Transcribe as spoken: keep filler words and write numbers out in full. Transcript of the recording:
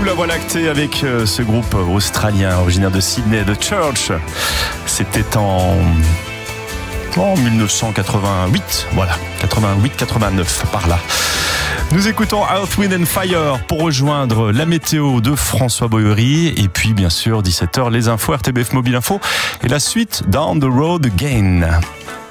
la Voie lactée avec ce groupe australien originaire de Sydney, The Church. C'était en... en mille neuf cent quatre-vingt-huit, voilà, quatre-vingt-huit quatre-vingt-neuf, par là. Nous écoutons Earth, Wind and Fire pour rejoindre la météo de François Boyery. Et puis, bien sûr, dix-sept heures, les infos, R T B F Mobile Info. Et la suite, Down the Road Again.